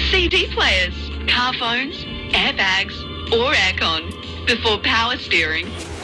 CD players, car phones, airbags or aircon before power steering.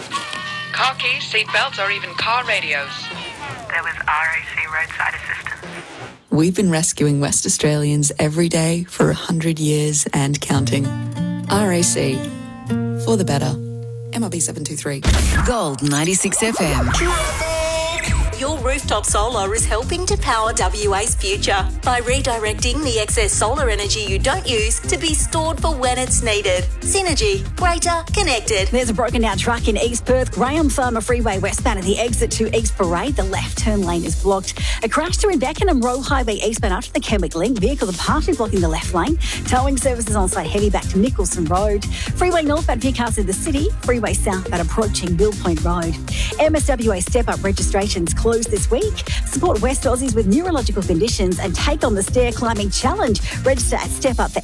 Car keys, seat belts or even car radios. There was RAC roadside assistance. We've been rescuing West Australians every day for 100 years and counting. RAC. For the better. MRB 723. Gold 96 FM. Your rooftop solar is helping to power WA's future by redirecting the excess solar energy you don't use to be stored for when it's needed. Synergy. Greater connected. There's a broken down truck in East Perth, Graham Farmer Freeway westbound at the exit to East Parade. The left turn lane is blocked. A crash to Beckenham Road Highway eastbound after the Kenwick Link. Vehicles are partially blocking the left lane. Towing services on site heavy back to Nicholson Road. Freeway northbound Newcastle in the city. Freeway southbound approaching Mill Point Road. MSWA step-up registrations closed this week. Support West Aussies with neurological conditions and take on the stair climbing challenge. Register at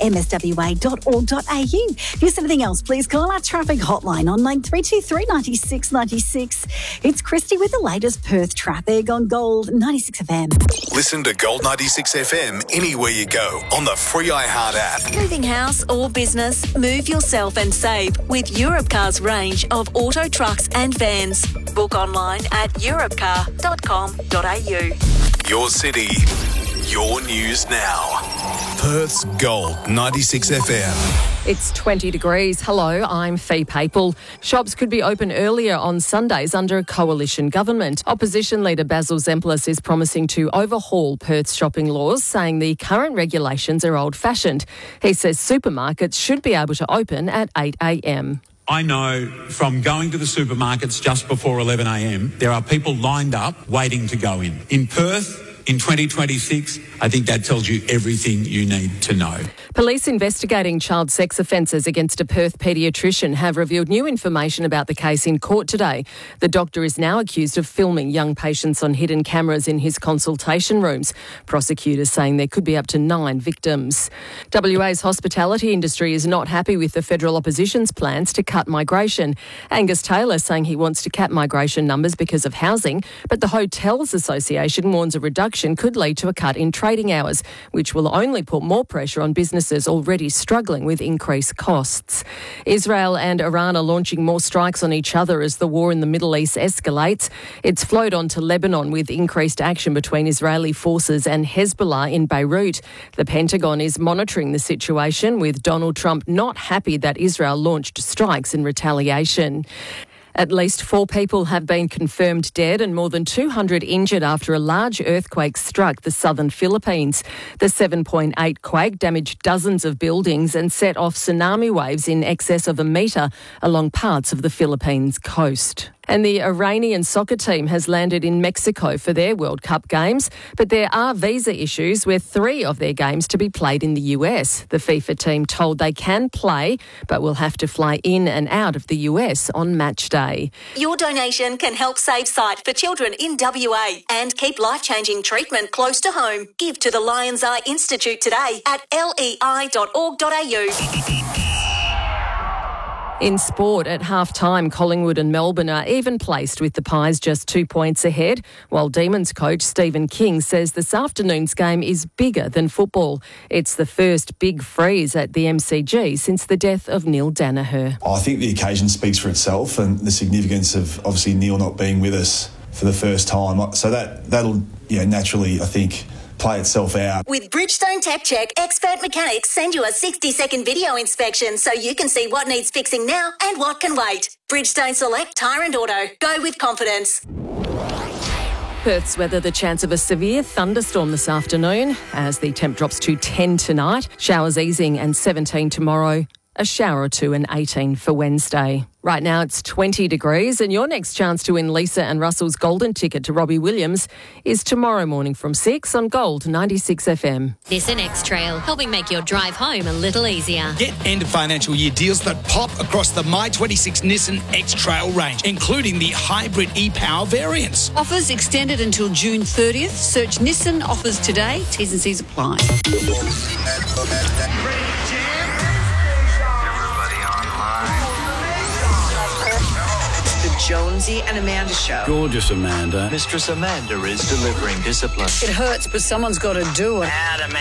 stepupformswa.org.au. If there's anything else, please call our traffic hotline on 9323 96 96. It's Christy with the latest Perth traffic on Gold 96 FM. Listen to Gold 96 FM anywhere you go on the free iHeart app. Moving house or business, move yourself and save with Europcar's range of auto trucks and vans. Book online at europcar.com.au. Your city, your news now. Perth's Gold 96 FM. It's 20 degrees. Hello, I'm Fee Papel. Shops could be open earlier on Sundays under a coalition government. Opposition leader Basil Zemplis is promising to overhaul Perth's shopping laws, saying the current regulations are old-fashioned. He says supermarkets should be able to open at 8 a.m. I know from going to the supermarkets just before 11 a.m, there are people lined up waiting to go in. In Perth, in 2026, I think that tells you everything you need to know. Police investigating child sex offences against a Perth paediatrician have revealed new information about the case in court today. The doctor is now accused of filming young patients on hidden cameras in his consultation rooms. Prosecutors saying there could be up to 9 victims. WA's hospitality industry is not happy with the federal opposition's plans to cut migration. Angus Taylor saying he wants to cap migration numbers because of housing, but the Hotels Association warns a reduction could lead to a cut in trading hours, which will only put more pressure on businesses already struggling with increased costs. Israel and Iran are launching more strikes on each other as the war in the Middle East escalates. It's flowed on to Lebanon with increased action between Israeli forces and Hezbollah in Beirut. The Pentagon is monitoring the situation, with Donald Trump not happy that Israel launched strikes in retaliation. At least 4 people have been confirmed dead and more than 200 injured after a large earthquake struck the southern Philippines. The 7.8 quake damaged dozens of buildings and set off tsunami waves in excess of a metre along parts of the Philippines coast. And the Iranian soccer team has landed in Mexico for their World Cup games, but there are visa issues with 3 of their games to be played in the US. The FIFA team told they can play, but will have to fly in and out of the US on match day. Your donation can help save sight for children in WA and keep life-changing treatment close to home. Give to the Lion's Eye Institute today at lei.org.au. In sport, at half-time, Collingwood and Melbourne are even-placed with the Pies just 2 points ahead, while Demons coach Stephen King says this afternoon's game is bigger than football. It's the first big freeze at the MCG since the death of Neil Danaher. I think the occasion speaks for itself and the significance of obviously Neil not being with us for the first time. So that'll naturally, I think, play itself out. With Bridgestone Tech Check, expert mechanics send you a 60-second video inspection so you can see what needs fixing now and what can wait. Bridgestone Select Tyre and Auto. Go with confidence. Perth's weather, the chance of a severe thunderstorm this afternoon as the temp drops to 10 tonight. Showers easing and 17 tomorrow. A shower or 2 and 18 for Wednesday. Right now it's 20 degrees and your next chance to win Lisa and Russell's golden ticket to Robbie Williams is tomorrow morning from 6 on Gold 96 FM. Nissan X-Trail, helping make your drive home a little easier. Get end of financial year deals that pop across the My26 Nissan X-Trail range, including the hybrid e-Power variants. Offers extended until June 30th. Search Nissan offers today. T's and C's apply. Jonesy and Amanda show. Gorgeous Amanda. Mistress Amanda is delivering discipline. It hurts, but someone's got to do it. Adam